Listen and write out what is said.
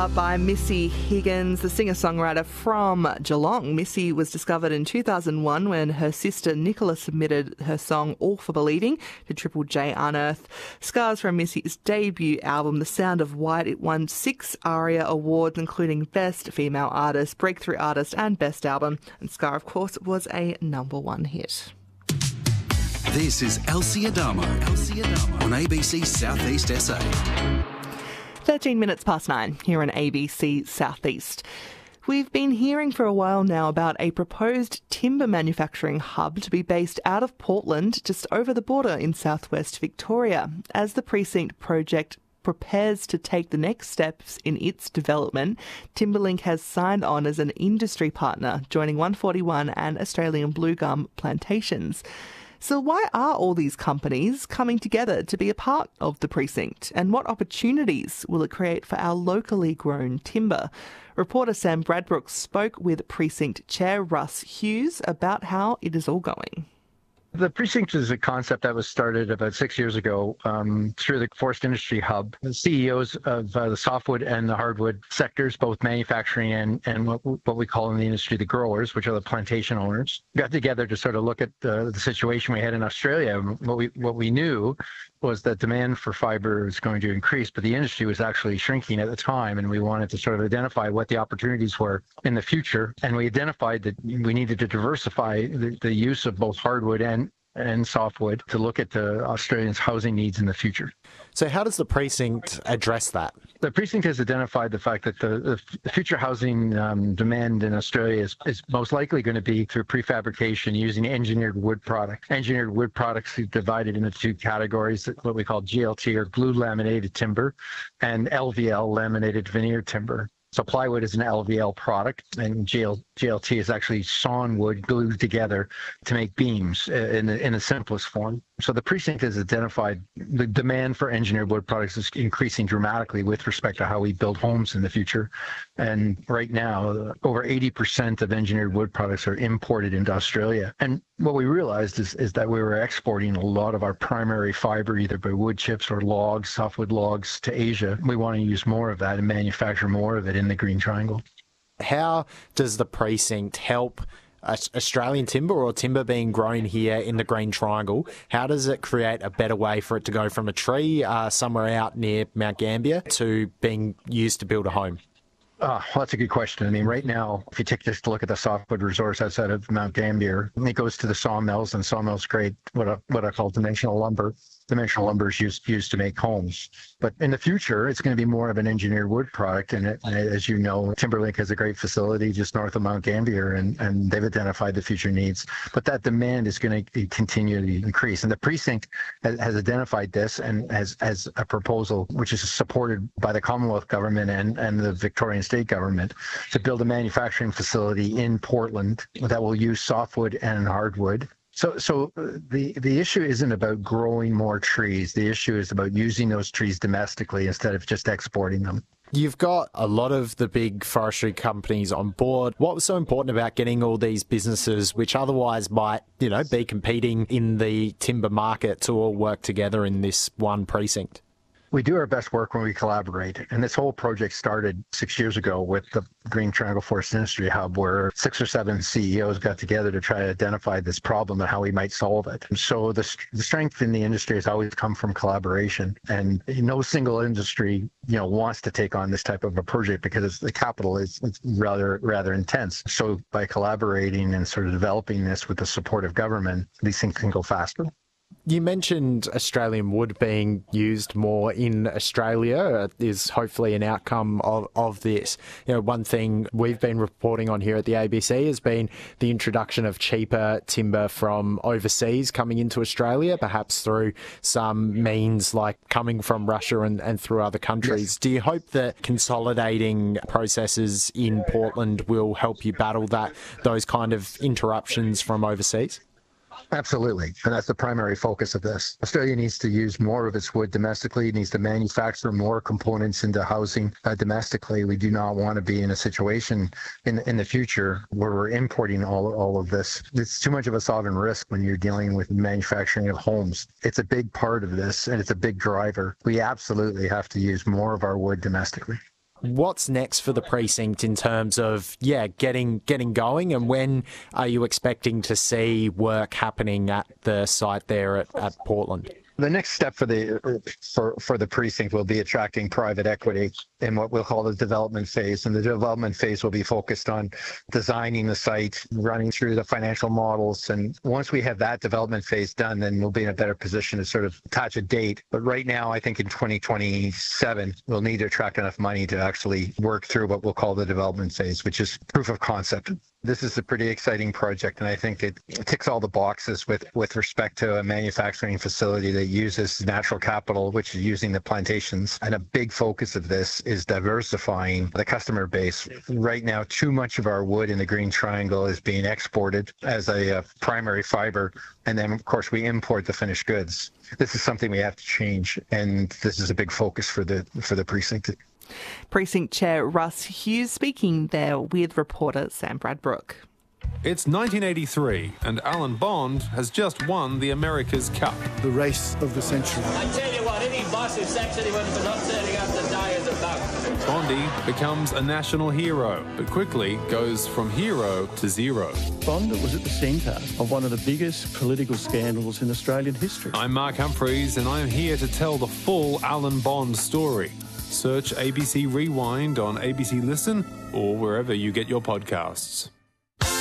Star by Missy Higgins, the singer-songwriter from Geelong. Missy was discovered in 2001 when her sister Nicola submitted her song All for Believing to Triple J Unearthed. Scars from Missy's debut album, The Sound of White, it won 6 ARIA awards, including Best Female Artist, Breakthrough Artist and Best Album. And Scar, of course, was a #1 hit. This is Elsie Adamo on ABC Southeast SA. 13 minutes past 9 here on ABC Southeast. We've been hearing for a while now about a proposed timber manufacturing hub to be based out of Portland, just over the border in southwest Victoria. As the Precinct project prepares to take the next steps in its development, Timberlink has signed on as an industry partner, joining 141 and Australian Blue Gum Plantations. So why are all these companies coming together to be a part of the Precinct? And what opportunities will it create for our locally grown timber? Reporter Sam Bradbrook spoke with Precinct Chair Russ Hughes about how it is all going. The Precinct is a concept that was started about 6 years ago through the Forest Industry Hub. The CEOs of the softwood and the hardwood sectors, both manufacturing and what we call in the industry the growers, which are the plantation owners, got together to sort of look at the situation we had in Australia. What we knew was that demand for fiber was going to increase, but the industry was actually shrinking at the time, and we wanted to sort of identify what the opportunities were in the future. And we identified that we needed to diversify the use of both hardwood and softwood to look at the Australians' housing needs in the future. So how does the Precinct address that? The Precinct has identified the fact that the future housing demand in Australia is most likely going to be through prefabrication using engineered wood products. Engineered wood products are divided into 2 categories, what we call GLT or glue laminated timber and LVL laminated veneer timber. So plywood is an LVL product, and GLT is actually sawn wood glued together to make beams in the simplest form. So the Precinct has identified the demand for engineered wood products is increasing dramatically with respect to how we build homes in the future. And right now, over 80% of engineered wood products are imported into Australia. And what we realized is that we were exporting a lot of our primary fiber, either by wood chips or logs, softwood logs, to Asia. We want to use more of that and manufacture more of it in the Green Triangle. How does the Precinct help Australian timber or timber being grown here in the Green Triangle? How does it create a better way for it to go from a tree somewhere out near Mount Gambier to being used to build a home? Well, that's a good question. I mean, right now, if you take just a look at the softwood resource outside of Mount Gambier, it goes to the sawmills, and sawmills create what I call dimensional lumber. Dimensional lumber is used to make homes. But in the future, it's going to be more of an engineered wood product. And as you know, Timberlink has a great facility just north of Mount Gambier, and they've identified the future needs. But that demand is going to continue to increase. And the Precinct has identified this and has a proposal, which is supported by the Commonwealth Government and the Victorian State Government, to build a manufacturing facility in Portland that will use softwood and hardwood. So the issue isn't about growing more trees. The issue is about using those trees domestically instead of just exporting them. You've got a lot of the big forestry companies on board. What was so important about getting all these businesses, which otherwise might, be competing in the timber market, to all work together in this one precinct? We do our best work when we collaborate. And this whole project started 6 years ago with the Green Triangle Forest Industry Hub, where 6 or 7 CEOs got together to try to identify this problem and how we might solve it. And so the strength in the industry has always come from collaboration. And no single industry, wants to take on this type of a project because the capital is rather intense. So by collaborating and sort of developing this with the support of government, these things can go faster. You mentioned Australian wood being used more in Australia is hopefully an outcome of this. One thing we've been reporting on here at the ABC has been the introduction of cheaper timber from overseas coming into Australia, perhaps through some means like coming from Russia and through other countries. Yes. Do you hope that consolidating processes in Portland will help you battle those kind of interruptions from overseas? Absolutely. And that's the primary focus of this. Australia needs to use more of its wood domestically. It needs to manufacture more components into housing domestically. We do not want to be in a situation in the future where we're importing all of this. It's too much of a sovereign risk when you're dealing with manufacturing of homes. It's a big part of this, and it's a big driver. We absolutely have to use more of our wood domestically. What's next for the precinct in terms of, getting going, and when are you expecting to see work happening at the site there at Portland? The next step for the precinct will be attracting private equity in what we'll call the development phase. And the development phase will be focused on designing the site, running through the financial models. And once we have that development phase done, then we'll be in a better position to sort of attach a date. But right now, I think in 2027, we'll need to attract enough money to actually work through what we'll call the development phase, which is proof of concept. This is a pretty exciting project, and I think it ticks all the boxes with respect to a manufacturing facility that uses natural capital, which is using the plantations. And a big focus of this is diversifying the customer base. Right now, too much of our wood in the Green Triangle is being exported as a primary fiber, and then, of course, we import the finished goods. This is something we have to change, and this is a big focus for the precinct. Precinct Chair Russ Hughes speaking there with reporter Sam Bradbrook. It's 1983 and Alan Bond has just won the America's Cup. The race of the century. I tell you what, any boss who sacks anyone for not turning up to die is a bug. Bondy becomes a national hero, but quickly goes from hero to zero. Bond was at the centre of one of the biggest political scandals in Australian history. I'm Mark Humphreys and I'm here to tell the full Alan Bond story. Search ABC Rewind on ABC Listen or wherever you get your podcasts.